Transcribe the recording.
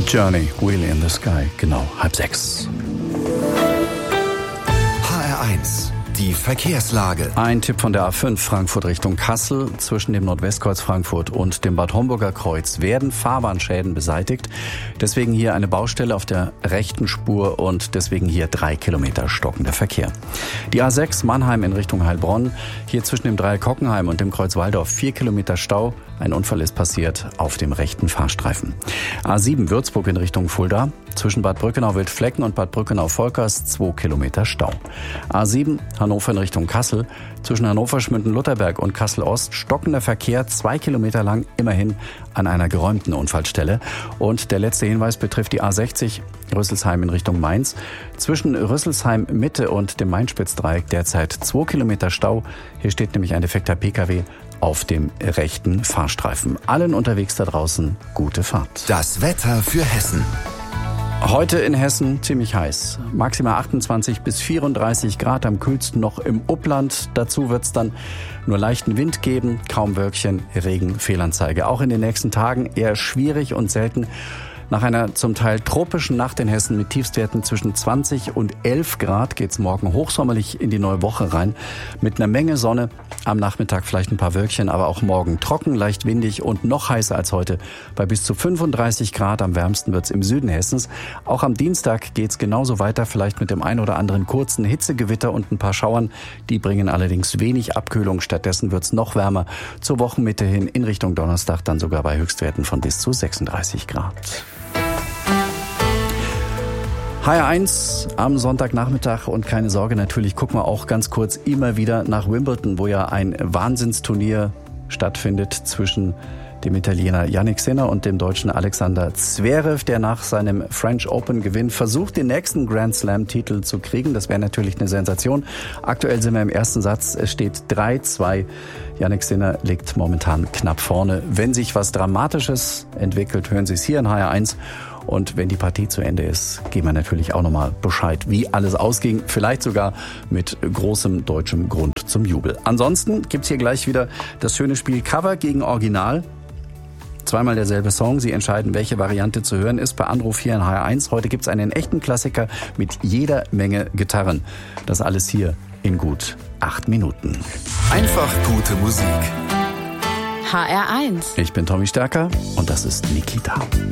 Journey, Wheel in the Sky, genau 5:30. HR1, die Verkehrslage. Ein Tipp von der A5 Frankfurt Richtung Kassel. Zwischen dem Nordwestkreuz Frankfurt und dem Bad Homburger Kreuz werden Fahrbahnschäden beseitigt. Deswegen hier eine Baustelle auf der rechten Spur und deswegen hier 3 Kilometer stockender Verkehr. Die A6 Mannheim in Richtung Heilbronn. Hier zwischen dem Dreieck Hockenheim und dem Kreuz Walldorf 4 Kilometer Stau. Ein Unfall ist passiert auf dem rechten Fahrstreifen. A7 Würzburg in Richtung Fulda. Zwischen Bad Brückenau-Wildflecken und Bad Brückenau-Volkers 2 Kilometer Stau. A7 Hannover in Richtung Kassel. Zwischen Hannover-Schmünden-Lutherberg und Kassel-Ost stockender Verkehr 2 Kilometer lang, immerhin an einer geräumten Unfallstelle. Und der letzte Hinweis betrifft die A60 Rüsselsheim in Richtung Mainz. Zwischen Rüsselsheim Mitte und dem Mainspitzdreieck derzeit 2 Kilometer Stau. Hier steht nämlich ein defekter Pkw auf dem rechten Fahrstreifen. Allen unterwegs da draußen gute Fahrt. Das Wetter für Hessen. Heute in Hessen ziemlich heiß. Maximal 28 bis 34 Grad, am kühlsten noch im Upland. Dazu wird es dann nur leichten Wind geben, kaum Wölkchen, Regen, Fehlanzeige. Auch in den nächsten Tagen eher schwierig und selten. Nach einer zum Teil tropischen Nacht in Hessen mit Tiefstwerten zwischen 20 und 11 Grad geht's morgen hochsommerlich in die neue Woche rein. Mit einer Menge Sonne, am Nachmittag vielleicht ein paar Wölkchen, aber auch morgen trocken, leicht windig und noch heißer als heute. Bei bis zu 35 Grad, am wärmsten wird's im Süden Hessens. Auch am Dienstag geht's genauso weiter, vielleicht mit dem ein oder anderen kurzen Hitzegewitter und ein paar Schauern. Die bringen allerdings wenig Abkühlung. Stattdessen wird's noch wärmer. Zur Wochenmitte hin in Richtung Donnerstag dann sogar bei Höchstwerten von bis zu 36 Grad. HR1 am Sonntagnachmittag und keine Sorge, natürlich gucken wir auch ganz kurz immer wieder nach Wimbledon, wo ja ein Wahnsinnsturnier stattfindet zwischen dem Italiener Jannik Sinner und dem Deutschen Alexander Zverev, der nach seinem French Open Gewinn versucht, den nächsten Grand Slam Titel zu kriegen. Das wäre natürlich eine Sensation. Aktuell sind wir im ersten Satz, es steht 3-2. Jannik Sinner liegt momentan knapp vorne. Wenn sich was Dramatisches entwickelt, hören Sie es hier in HR1. Und wenn die Partie zu Ende ist, geben wir natürlich auch nochmal Bescheid, wie alles ausging. Vielleicht sogar mit großem deutschem Grund zum Jubel. Ansonsten gibt's hier gleich wieder das schöne Spiel Cover gegen Original. Zweimal derselbe Song. Sie entscheiden, welche Variante zu hören ist. Bei Anruf hier in HR1. Heute gibt's einen echten Klassiker mit jeder Menge Gitarren. Das alles hier in gut 8 Minuten. Einfach gute Musik. HR1. Ich bin Tommy Stärker und das ist Nikita.